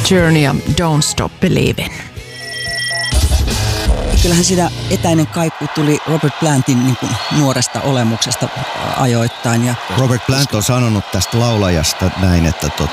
Journey ja Don't Stop Believin'. Kyllähän siinä etäinen kaiku tuli Robert Plantin niin kuin nuoresta olemuksesta ajoittain. Ja Robert Plant on sanonut tästä laulajasta näin,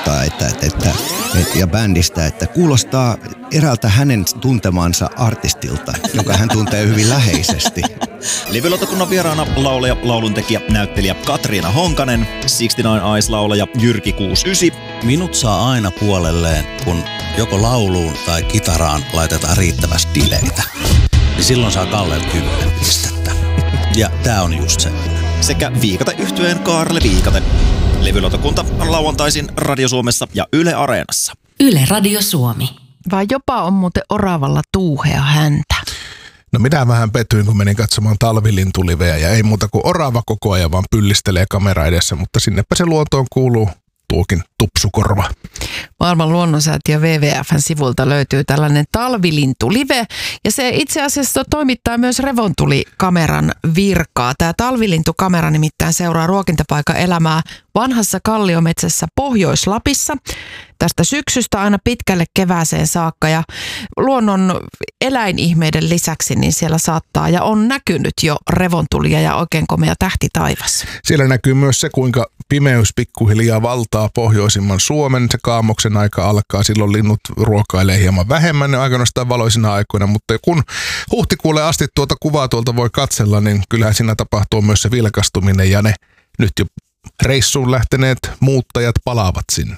ja bändistä, että kuulostaa eräältä hänen tuntemansa artistilta, joka hän tuntee hyvin läheisesti. Live-lautakunnan vieraana laulaja, lauluntekijä, näyttelijä Katriina Honkanen, 69 Eyes-laulaja Jyrki 69. Minut saa aina puolelleen, kun joko lauluun tai kitaraan laitetaan riittävästi dileitä. Niin silloin saa Kallelle 10 pistettä. Ja tää on just se. Sekä Viikate-yhtyeen Kaarle Viikate. Levylautakunta lauantaisin Radio Suomessa ja Yle Areenassa. Yle Radio Suomi. Vai jopa on muuten oravalla tuuhea häntä. No minä vähän petyin, kun menin katsomaan talvilintuliveä ja ei muuta kuin orava koko ajan vaan pyllistelee kamera edessä, mutta sinnepä se luontoon kuuluu tuokin tupsukorva. Maailman luonnonsäätiö WWF:n sivulta löytyy tällainen talvilintulive ja se itse asiassa toimittaa myös revontulikameran virkaa. Tämä talvilintukamera nimittäin seuraa ruokintapaikan elämää vanhassa kalliometsässä Pohjois-Lapissa tästä syksystä aina pitkälle kevääseen saakka ja luonnon eläinihmeiden lisäksi niin siellä saattaa ja on näkynyt jo revontulia ja oikein komea tähtitaivas. Siellä näkyy myös se, kuinka pimeys pikkuhiljaa valtaa pohjoisimman Suomen. Se kaamoksen aika alkaa, silloin linnut ruokailee hieman vähemmän ne ainoastaan valoisina aikoina, mutta kun huhtikuulle asti tuota kuvaa tuolta voi katsella, niin kyllähän siinä tapahtuu myös se vilkastuminen ja ne nyt jo reissuun lähteneet muuttajat palaavat sinne.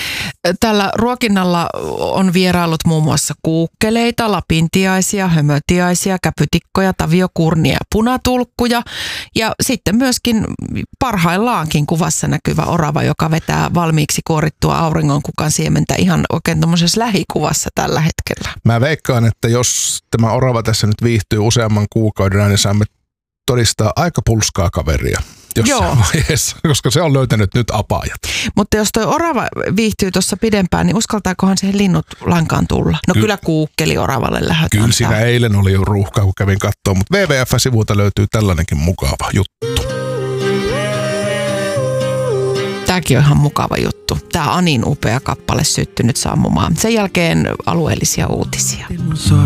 Tällä ruokinnalla on vieraillut muun muassa kuukkeleita, lapintiaisia, hömötiaisia, käpytikkoja, taviokurnia ja punatulkkuja. Ja sitten myöskin parhaillaankin kuvassa näkyvä orava, joka vetää valmiiksi kuorittua auringonkukan siementä ihan oikein tuommoisessa lähikuvassa tällä hetkellä. Mä veikkaan, että jos tämä orava tässä nyt viihtyy useamman kuukauden, niin saamme todistaa aika pulskaa kaveria jossain vaiheessa, koska se on löytänyt nyt apajat. Mutta jos toi orava viihtyy tuossa pidempään, niin uskaltaakohan siihen linnut lainkaan tulla? No kyllä kuukkeli oravalle lähdetään. Kyllä siinä eilen oli jo ruuhkaa, kun kävin katsoa, mutta WWF-sivulta löytyy tällainenkin mukava juttu. Tämäkin on ihan mukava juttu. Tämä Anin upea kappale syttynyt sammumaan. Sen jälkeen alueellisia uutisia.